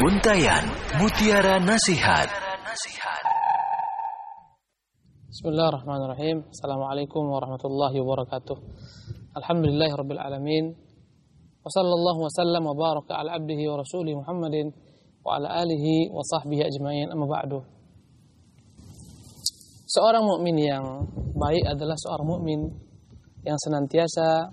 Untayan Mutiara Nasihat. Bismillahirrahmanirrahim. Assalamualaikum warahmatullahi wabarakatuh. Alhamdulillahirabbil alamin. Wa sallallahu wasallam wa baraka ala abdihi wa rasulih Muhammadin wa ala alihi wa sahbihi ajmain. Amma ba'du. Seorang mukmin yang baik adalah seorang mukmin yang senantiasa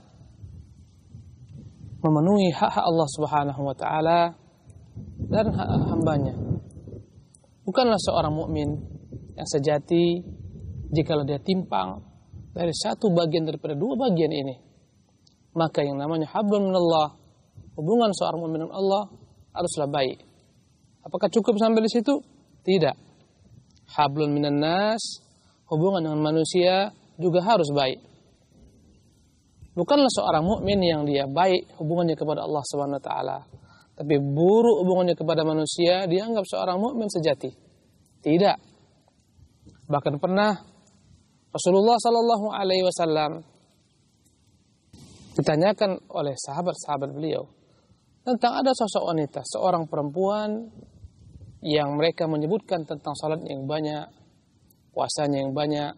memenuhi hak-hak Allah Subhanahu wa taala dan hak hambanya. Bukanlah seorang mukmin yang sejati jikalau dia timpang dari satu bagian daripada dua bagian ini. Maka yang namanya hablum minallah, hubungan seorang mukmin dengan Allah haruslah baik. Apakah cukup sampai di situ? Tidak. Hablun minan nas, hubungan dengan manusia juga harus baik. Bukanlah seorang mukmin yang dia baik hubungannya kepada Allah Subhanahu wa taala, tapi buruk hubungannya kepada manusia, dianggap seorang mukmin sejati. Tidak. Bahkan pernah Rasulullah sallallahu alaihi wasallam ditanyakan oleh sahabat-sahabat beliau tentang ada sosok wanita, seorang perempuan yang mereka menyebutkan tentang salat yang banyak, puasanya yang banyak.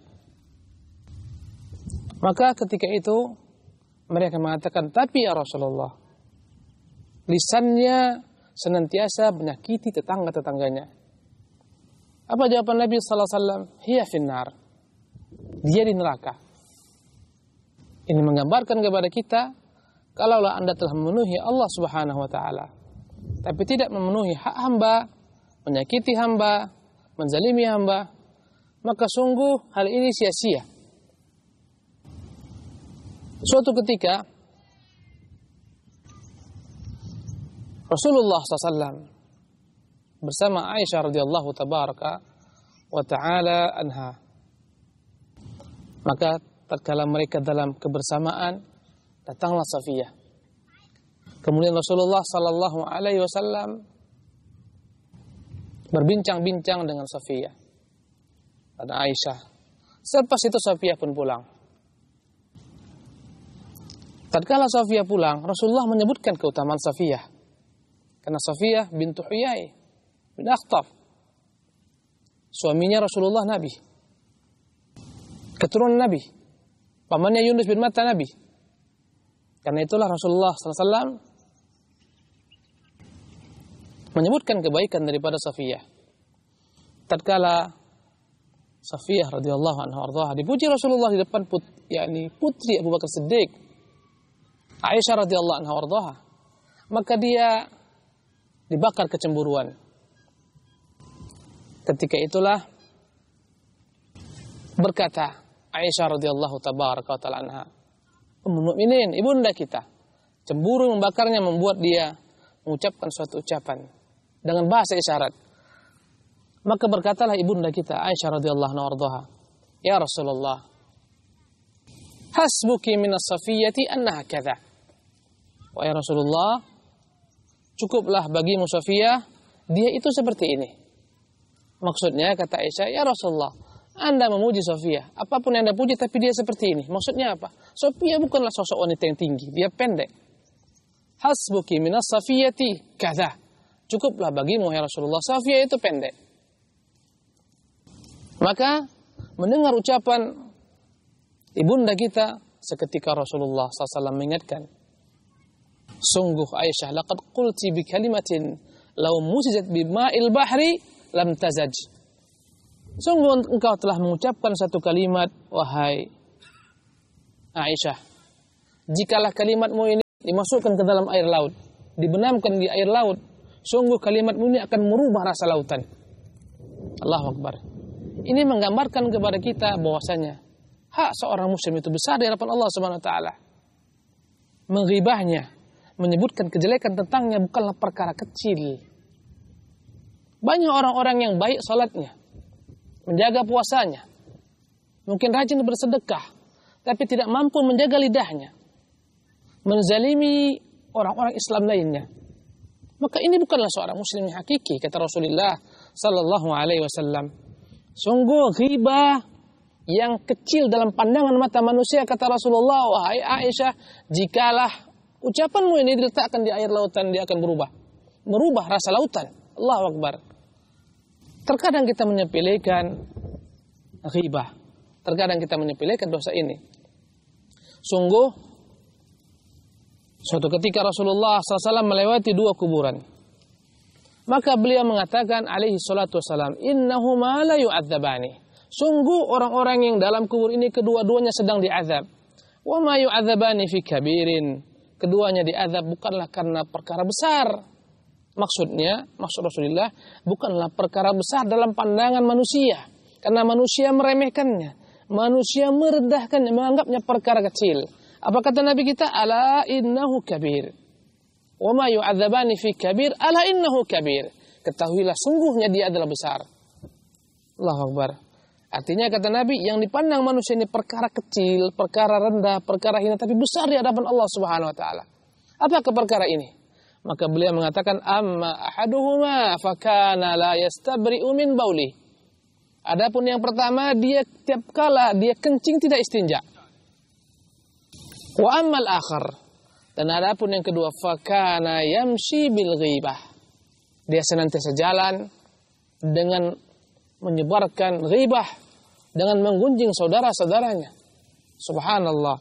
Maka ketika itu mereka mengatakan, tapi ya Rasulullah, lisannya senantiasa menyakiti tetangga-tetangganya. Apa jawaban Nabi sallallahu alaihi wasallam? Hiya finnar. Dia di neraka. Ini menggambarkan kepada kita, kalaulah Anda telah memenuhi Allah Subhanahu wa taala, tapi tidak memenuhi hak hamba, menyakiti hamba, menzalimi hamba, maka sungguh hal ini sia-sia. Suatu ketika Rasulullah SAW bersama Aisyah radhiyallahu tabaraka wa ta'ala anha. Maka tatkala mereka dalam kebersamaan, datanglah Safiyah. Kemudian Rasulullah sallallahu alaihi wasallam berbincang-bincang dengan Safiyah dan Aisyah. Selepas itu Safiyah pun pulang. Tatkala Safiyah pulang, Rasulullah menyebutkan keutamaan Safiyah. Karena Safiyah bintu Huyai bin Akhtab, suaminya Rasulullah Nabi, keturunan Nabi, pamannya Yunus bin Matta Nabi. Karena itulah Rasulullah SAW menyebutkan kebaikan daripada Safiyah. Tatkala Safiyah radhiyallahu anha dipuji Rasulullah di depan putri Abu Bakar Siddiq, Aisyah radhiyallahu anha, maka dia dibakar kecemburuan. Ketika itulah berkata Aisyah radhiyallahu tabaraka wa ta'ala anha, Ummul Mukminin, ibunda kita, cemburu membakarnya membuat dia mengucapkan suatu ucapan dengan bahasa isyarat. Maka berkatalah ibunda kita Aisyah radhiyallahu anha, ya Rasulullah, hasbuki minas Safiyyati annaha kadza. Wahai Rasulullah, cukuplah bagimu Safiyah, dia itu seperti ini. Maksudnya kata Aisyah, ya Rasulullah, Anda memuji Safiyah, apapun yang Anda puji tapi dia seperti ini. Maksudnya apa? Safiyah bukanlah sosok wanita yang tinggi, dia pendek. Hasbuki minas Safiyyati kadza. Cukuplah bagimu ya Rasulullah, Safiyah itu pendek. Maka mendengar ucapan ibunda kita, seketika Rasulullah SAW mengingatkan, sungguh Aisyah, laqad qulti bi kalimatin law musijat bi ma'il bahri lam tazaj. Sungguh engkau telah mengucapkan satu kalimat, wahai Aisyah, jikalah kalimatmu ini dimasukkan ke dalam air laut, dibenamkan di air laut, sungguh kalimatmu ini akan merubah rasa lautan. Allahu Akbar. Ini menggambarkan kepada kita bahwasanya hak seorang muslim itu besar di hadapan Allah Subhanahu wa taala. Menghibahnya, menyebutkan kejelekan tentangnya bukanlah perkara kecil. Banyak orang-orang yang baik salatnya, menjaga puasanya, mungkin rajin bersedekah, tapi tidak mampu menjaga lidahnya, menzalimi orang-orang Islam lainnya. Maka ini bukanlah seorang muslim yang hakiki, kata Rasulullah sallallahu alaihi wasallam. Sungguh ghibah yang kecil dalam pandangan mata manusia, kata Rasulullah, wahai Aisyah, jikalah ucapanmu ini diletakkan di air lautan, dia akan merubah rasa lautan. Allahu Akbar. Terkadang kita menyepelekan ghibah. Terkadang kita menyepelekan dosa ini. Sungguh, suatu ketika Rasulullah SAW melewati 2 kuburan. Maka beliau mengatakan alaihi salatu wassalam, innahuma la yu'adzabani. Sungguh orang-orang yang dalam kubur ini kedua-duanya sedang diazab. Wa ma yu'adzabani fi kabirin. Keduanya diazab bukanlah karena perkara besar. Maksud Rasulullah bukanlah perkara besar dalam pandangan manusia. Karena manusia meremehkannya. Manusia merendahkannya, menganggapnya perkara kecil. Apa kata Nabi kita? Ala innahu kabir. Wa ma yu'adzabani fi kabir, ala innahu kabir. Ketahuilah sungguhnya dia adalah besar. Allahu Akbar. Artinya kata Nabi, yang dipandang manusia ini perkara kecil, perkara rendah, perkara hina, tapi besar di hadapan Allah Subhanahu wa taala. Apa perkara ini? Maka beliau mengatakan, amma ahaduhuma fakana la yastabri'u min bauli. Adapun yang pertama, dia tiap kala dia kencing tidak istinja. Wa ammal akhar, dan adapun yang kedua, fakana yamshi bil ghibah. Dia senantiasa jalan dengan menyebarkan ghibah, dengan menggunjing saudara-saudaranya. Subhanallah.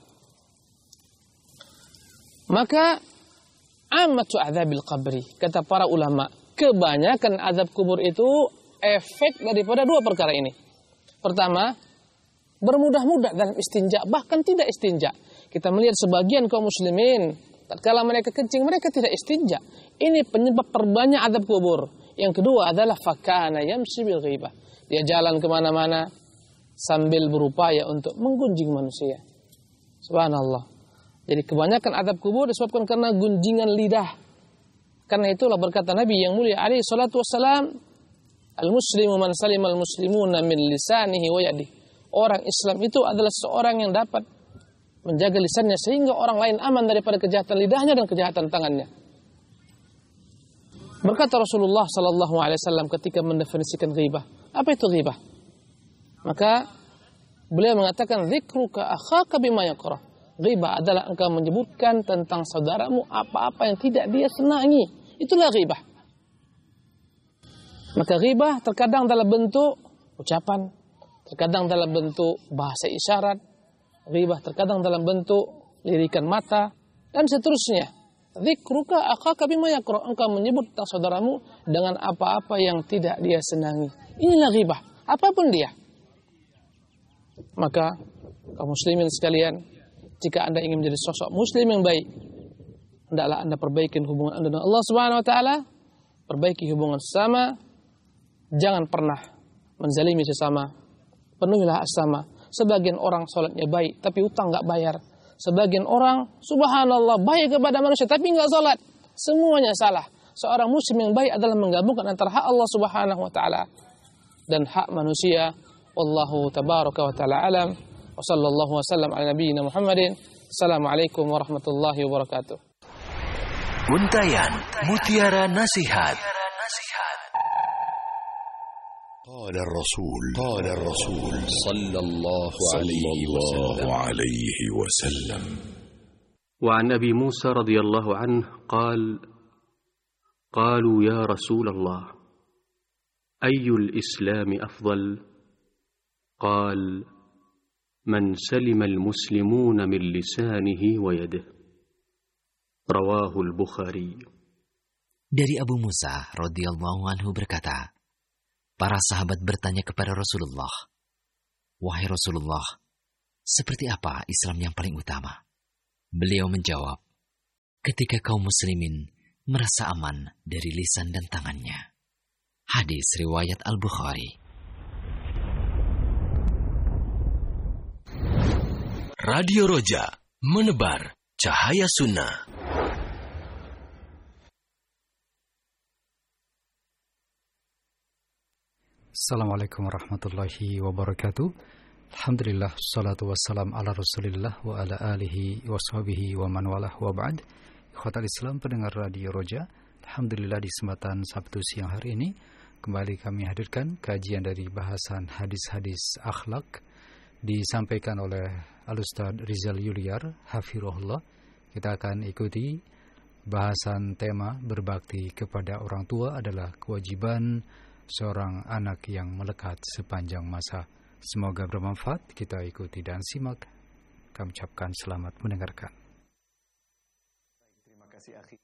Maka ammatu adzabil qabri, kata para ulama, kebanyakan azab kubur itu efek daripada 2 perkara ini. Pertama, bermudah-mudah dalam istinja, bahkan tidak istinja. Kita melihat sebagian kaum muslimin, tatkala mereka kencing, mereka tidak istinja. Ini penyebab perbanyak azab kubur. Yang kedua adalah fakana yamshi bil ghibah. Dia jalan kemana-mana sambil berupaya untuk menggunjing manusia. Subhanallah. Jadi kebanyakan azab kubur disebabkan karena gunjingan lidah. Karena itulah berkata Nabi yang mulia alaihi salatu wassalam, al-muslimu man salima al-muslimuna min lisanihi wa yadihi. Orang Islam itu adalah seorang yang dapat menjaga lisannya sehingga orang lain aman daripada kejahatan lidahnya dan kejahatan tangannya. Berkata Rasulullah sallallahu alaihi wasallam ketika mendefinisikan ghibah, apa itu ghibah? Maka beliau mengatakan, dzikruka akhaka bima yakrah. Ghibah adalah engkau menyebutkan tentang saudaramu apa-apa yang tidak dia senangi. Itulah ghibah. Maka ghibah terkadang dalam bentuk ucapan, terkadang dalam bentuk bahasa isyarat, ghibah terkadang dalam bentuk lirikan mata, dan seterusnya. Dzikruka akhaka bima yakrah, engkau menyebut tentang saudaramu dengan apa-apa yang tidak dia senangi. Inilah ghibah, apapun dia. Maka kaum muslimin sekalian, jika Anda ingin menjadi sosok muslim yang baik, hendaklah Anda perbaiki hubungan Anda dengan Allah Subhanahu wa taala, perbaiki hubungan sesama, jangan pernah menzalimi sesama, penuhilah asama. Sebagian orang sholatnya baik tapi utang enggak bayar. Sebagian orang, subhanallah, baik kepada manusia tapi enggak sholat. Semuanya salah. Seorang muslim yang baik adalah menggabungkan antara hak Allah Subhanahu wa taala dan hak manusia. Wallahu tabaraka wa ta'ala alam. Wa sallallahu wasallam ala nabiyyina Muhammadin. Assalamualaikum warahmatullahi wabarakatuh. Untayan Mutiara Nasihat. قال الرسول صلى الله عليه وسلم وعن أبي موسى رضي الله عنه قال قالوا يا رسول الله أي الإسلام أفضل قال من سلم المسلمون من لسانه ويده رواه البخاري. Dari Abu Musa radhiyallahu anhu berkata, para sahabat bertanya kepada Rasulullah, "Wahai Rasulullah, seperti apa Islam yang paling utama?" Beliau menjawab, "Ketika kaum muslimin merasa aman dari lisan dan tangannya." Hadis riwayat Al-Bukhari. Radio Roja, menebar cahaya sunnah. Assalamualaikum warahmatullahi wabarakatuh. Alhamdulillah, salatu wassalam ala rasulillah wa ala alihi wa sahbihi wa man walah wa ba'd. Ikhwatal Islam, pendengar Radio Roja, alhamdulillah di kesempatan Sabtu siang hari ini kembali kami hadirkan kajian dari bahasan hadis-hadis akhlak disampaikan oleh Al-Ustaz Rizal Yuliar hafirullah. Kita akan ikuti Bahasan tema berbakti kepada orang tua adalah kewajiban seorang anak yang melekat sepanjang masa. Semoga bermanfaat. Kita ikuti dan simak. Kami ucapkan selamat mendengarkan. Terima kasih akhi.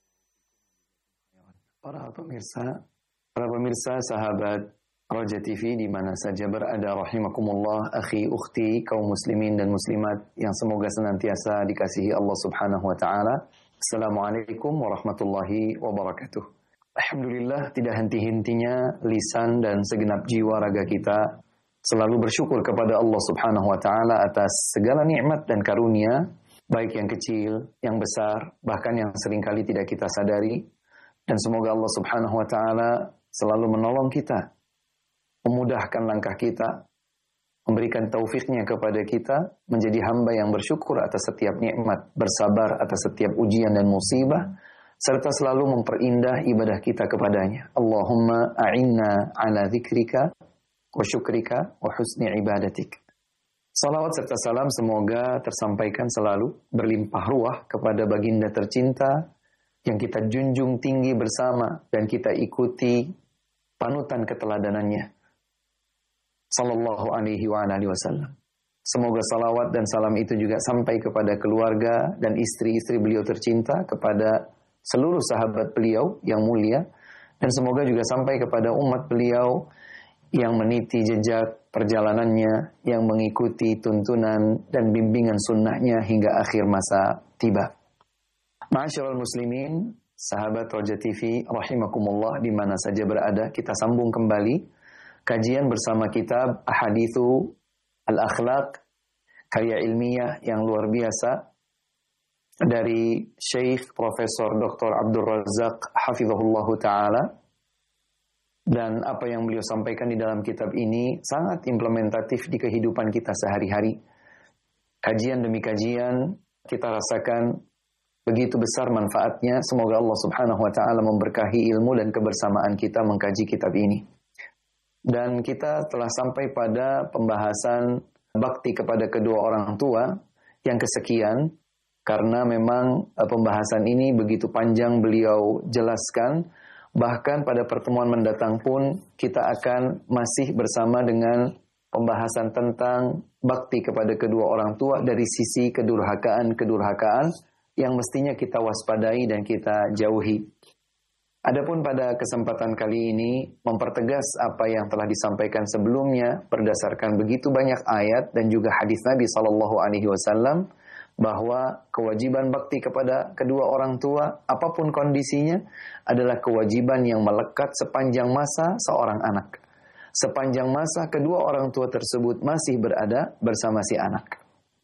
Para pemirsa sahabat Roja TV di mana saja berada, rahimakumullah, akhi, ukhti, kaum muslimin dan muslimat yang semoga senantiasa dikasihi Allah Subhanahu wa taala. Assalamualaikum warahmatullahi wabarakatuh. Alhamdulillah, tidak henti-hentinya lisan dan segenap jiwa raga kita selalu bersyukur kepada Allah Subhanahu wa taala atas segala nikmat dan karunia, baik yang kecil, yang besar, bahkan yang seringkali tidak kita sadari. Dan semoga Allah Subhanahu wa taala selalu menolong kita, memudahkan langkah kita, memberikan taufiknya kepada kita menjadi hamba yang bersyukur atas setiap nikmat, bersabar atas setiap ujian dan musibah, serta selalu memperindah ibadah kita kepadanya. Allahumma a'inna ala dzikrika wa syukrika wa husni ibadatik. Salawat serta salam semoga tersampaikan selalu berlimpah ruah kepada baginda tercinta yang kita junjung tinggi bersama dan kita ikuti panutan keteladanannya, sallallahu alaihi wa alihi wasallam. Semoga salawat dan salam itu juga sampai kepada keluarga dan istri-istri beliau tercinta, kepada seluruh sahabat beliau yang mulia, dan semoga juga sampai kepada umat beliau yang meniti jejak perjalanannya, yang mengikuti tuntunan dan bimbingan sunnahnya hingga akhir masa tiba. Ma'asyiral muslimin, sahabat Roja TV rahimakumullah di mana saja berada, kita sambung kembali kajian bersama kitab Ahaditsu Al-Akhlaq, karya ilmiah yang luar biasa dari Syekh Profesor Dr. Abdul Razak hafizahullahu taala. Dan apa yang beliau sampaikan di dalam kitab ini sangat implementatif di kehidupan kita sehari-hari. Kajian demi kajian kita rasakan begitu besar manfaatnya. Semoga Allah Subhanahu wa taala memberkahi ilmu dan kebersamaan kita mengkaji kitab ini. Dan kita telah sampai pada pembahasan bakti kepada kedua orang tua yang kesekian, karena memang pembahasan ini begitu panjang beliau jelaskan. Bahkan pada pertemuan mendatang pun kita akan masih bersama dengan pembahasan tentang bakti kepada kedua orang tua dari sisi kedurhakaan yang mestinya kita waspadai dan kita jauhi. Adapun pada kesempatan kali ini mempertegas apa yang telah disampaikan sebelumnya berdasarkan begitu banyak ayat dan juga hadis Nabi SAW, bahwa kewajiban bakti kepada kedua orang tua apapun kondisinya adalah kewajiban yang melekat sepanjang masa seorang anak. Sepanjang masa kedua orang tua tersebut masih berada bersama si anak.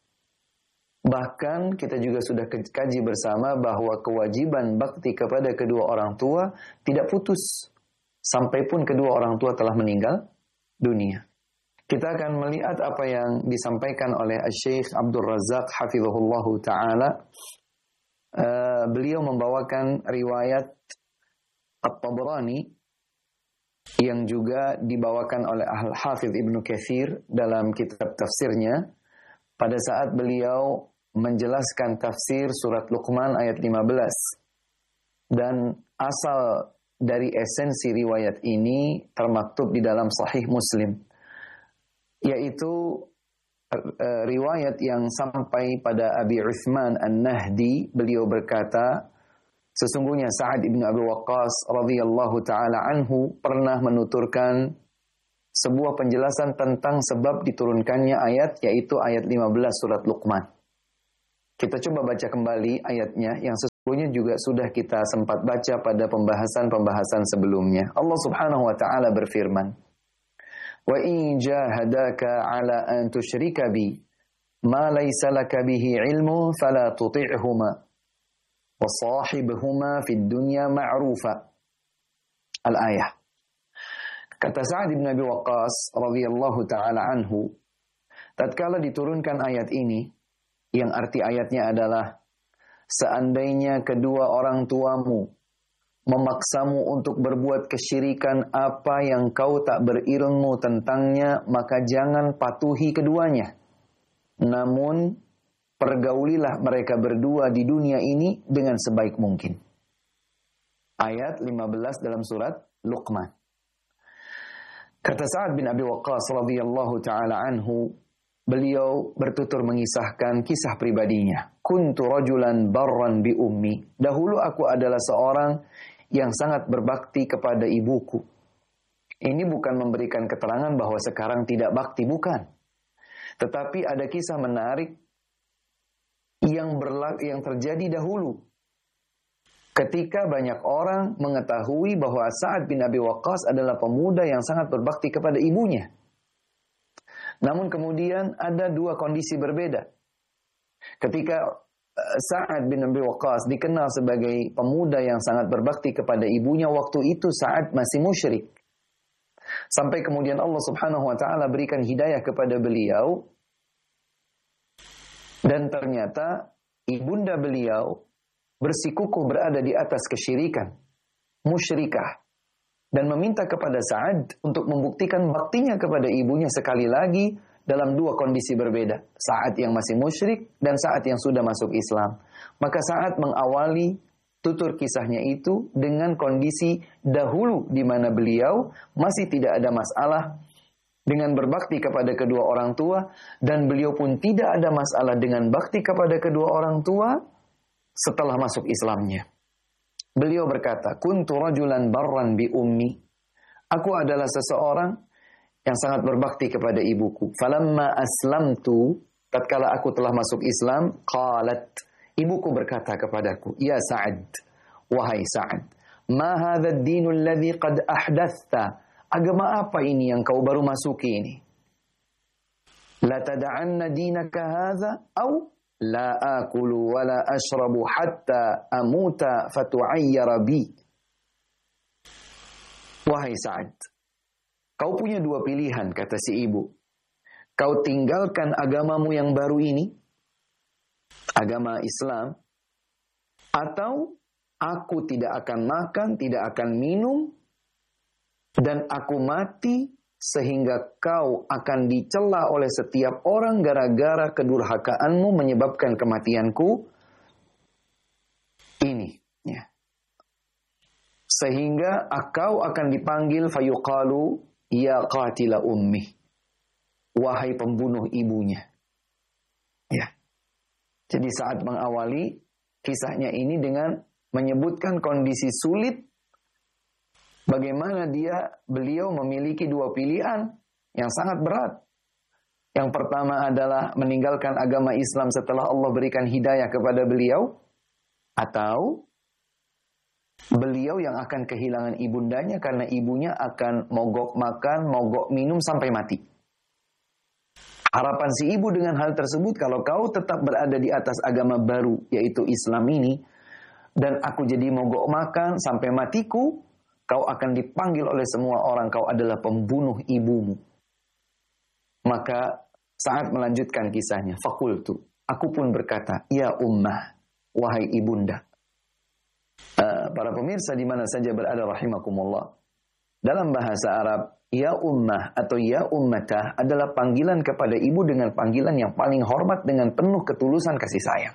Bahkan kita juga sudah kaji bersama bahwa kewajiban bakti kepada kedua orang tua tidak putus sampai pun kedua orang tua telah meninggal dunia. Kita akan melihat apa yang disampaikan oleh Syekh Abdul Razak hafizahullahu taala. Beliau membawakan riwayat At-Tabrani yang juga dibawakan oleh Al-Hafidz Ibnu Katsir dalam kitab tafsirnya pada saat beliau menjelaskan tafsir surat Luqman ayat 15. Dan asal dari esensi riwayat ini termaktub di dalam Sahih Muslim, yaitu riwayat yang sampai pada Abi Uthman An-Nahdi. Beliau berkata, sesungguhnya Sa'ad ibn Abi Waqqas radhiyallahu ta'ala anhu pernah menuturkan sebuah penjelasan tentang sebab diturunkannya ayat, yaitu ayat 15 surat Luqman. Kita coba baca kembali ayatnya yang sesungguhnya juga sudah kita sempat baca pada pembahasan-pembahasan sebelumnya. Allah Subhanahu wa taala berfirman, "Wa in jahadaka 'ala an tusyrika bi ma laysa laka bihi 'ilmu fala tuti'huma wa shahibhuma fid dunya ma'rufa." Al-ayah. Kata Sa'ad bin Abi Waqqas radhiyallahu taala anhu, tatkala diturunkan ayat ini, yang arti ayatnya adalah, seandainya kedua orang tuamu memaksamu untuk berbuat kesyirikan apa yang kau tak berilmu tentangnya, maka jangan patuhi keduanya. Namun pergaulilah mereka berdua di dunia ini dengan sebaik mungkin. Ayat 15 dalam surat Luqman. Kata Sa'ad bin Abi Waqqas radhiyallahu ta'ala anhu, beliau bertutur mengisahkan kisah pribadinya. Kuntu rajulan barran bi ummi. Dahulu aku adalah seorang yang sangat berbakti kepada ibuku. Ini bukan memberikan keterangan bahwa sekarang tidak bakti, bukan. Tetapi ada kisah menarik yang terjadi dahulu. Ketika banyak orang mengetahui bahwa Sa'ad bin Abi Waqqas adalah pemuda yang sangat berbakti kepada ibunya. Namun kemudian ada dua kondisi berbeda. Ketika Sa'ad bin Abi Waqqas dikenal sebagai pemuda yang sangat berbakti kepada ibunya, waktu itu Sa'ad masih musyrik. Sampai kemudian Allah Subhanahu wa taala berikan hidayah kepada beliau, dan ternyata ibunda beliau bersikukuh berada di atas kesyirikan, musyrikah, dan meminta kepada Sa'ad untuk membuktikan baktinya kepada ibunya sekali lagi dalam dua kondisi berbeda. Sa'ad yang masih musyrik dan Sa'ad yang sudah masuk Islam. Maka Sa'ad mengawali tutur kisahnya itu dengan kondisi dahulu di mana beliau masih tidak ada masalah dengan berbakti kepada kedua orang tua, dan beliau pun tidak ada masalah dengan bakti kepada kedua orang tua setelah masuk Islamnya. Beliau berkata, kuntu rajulan barran bi ummi. Aku adalah seseorang yang sangat berbakti kepada ibuku. Falamma aslamtu, tatkala aku telah masuk Islam, qalat, ibuku berkata kepadaku, ya Sa'ad, wahai Sa'ad, ma hadha ad-dinu alladhi qad ahdathta? Agama apa ini yang kau baru masuki ini? La tada'anna dinaka hadha au la akulu wa la ashrabu hatta amuta fatu'ayyara bi. Wahai Sa'ad, kau punya dua pilihan, kata si ibu. Kau tinggalkan agamamu yang baru ini, agama Islam, atau aku tidak akan makan, tidak akan minum, dan aku mati sehingga kau akan dicela oleh setiap orang gara-gara kedurhakaanmu menyebabkan kematianku ini. Ya. Sehingga kau akan dipanggil fayuqalu ya qatila ummi, wahai pembunuh ibunya. Ya. Jadi saat mengawali kisahnya ini dengan menyebutkan kondisi sulit, bagaimana beliau memiliki dua pilihan yang sangat berat. Yang pertama adalah meninggalkan agama Islam setelah Allah berikan hidayah kepada beliau, atau beliau yang akan kehilangan ibundanya karena ibunya akan mogok makan, mogok minum sampai mati. Harapan si ibu dengan hal tersebut, kalau kau tetap berada di atas agama baru, yaitu Islam ini, dan aku jadi mogok makan sampai matiku, kau akan dipanggil oleh semua orang, kau adalah pembunuh ibumu. Maka saat melanjutkan kisahnya, fakultu, aku pun berkata, ya ummah, wahai ibunda. Para pemirsa di mana saja berada rahimakumullah. Dalam bahasa Arab, ya ummah atau ya ummatah adalah panggilan kepada ibu dengan panggilan yang paling hormat dengan penuh ketulusan kasih sayang.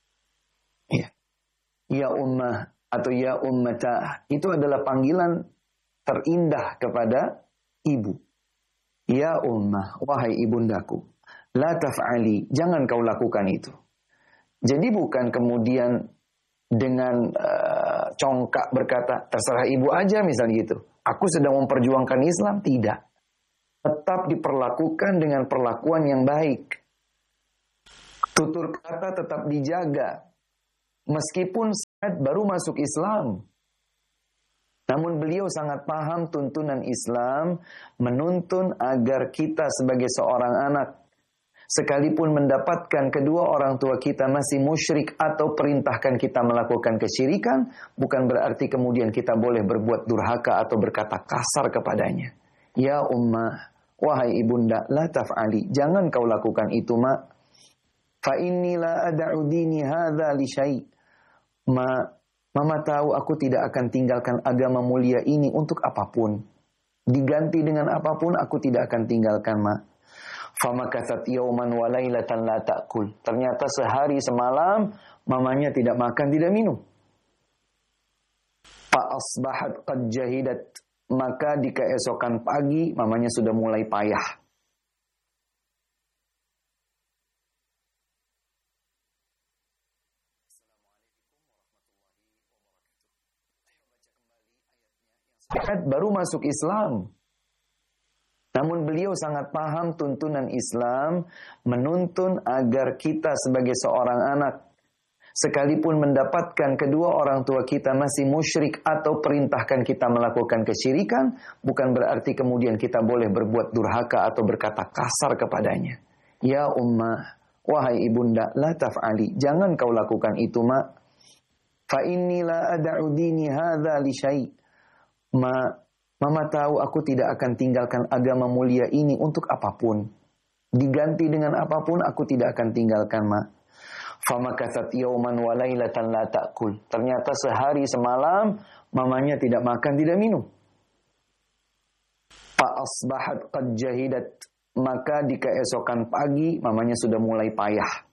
Ya ummah atau ya ummatah itu adalah panggilan terindah kepada ibu. Ya ummah, wahai ibundaku, la taf'ali, jangan kau lakukan itu. Jadi bukan kemudian dengan congkak berkata, terserah ibu aja misalnya gitu. Aku sedang memperjuangkan Islam, tidak. Tetap diperlakukan dengan perlakuan yang baik. Tutur kata tetap dijaga. Meskipun saat baru masuk Islam. Namun beliau sangat paham tuntunan Islam, menuntun agar kita sebagai seorang anak, sekalipun mendapatkan kedua orang tua kita masih musyrik atau perintahkan kita melakukan kesyirikan, bukan berarti kemudian kita boleh berbuat durhaka atau berkata kasar kepadanya. Ya ummah, wahai ibunda, la taf'ali, jangan kau lakukan itu, ma. Fa inni la ada'u dini hadza li syai'. Mama tahu aku tidak akan tinggalkan agama mulia ini untuk apapun. Diganti dengan apapun aku tidak akan tinggalkan, ma. Famakathat yawman wa lailatan la ta'kul. Ternyata sehari semalam mamanya tidak makan, tidak minum. Fa asbahat qad jahidat. Maka di keesokan pagi mamanya sudah mulai payah. Baru masuk Islam. Namun beliau sangat paham tuntunan Islam, menuntun agar kita sebagai seorang anak, sekalipun mendapatkan kedua orang tua kita masih musyrik atau perintahkan kita melakukan kesyirikan, bukan berarti kemudian kita boleh berbuat durhaka atau berkata kasar kepadanya. Ya ummah, wahai ibunda, la taf'ali, jangan kau lakukan itu, mak. Fa inni la ada'u dini hadza li syai'. Mama tahu aku tidak akan tinggalkan agama mulia ini untuk apapun. Diganti dengan apapun aku tidak akan tinggalkan, ma. Famakathat yawman wa lailatan la ta'kul. Ternyata sehari semalam mamanya tidak makan, tidak minum. Fa asbahat qad jahidat. Maka di keesokan pagi mamanya sudah mulai payah.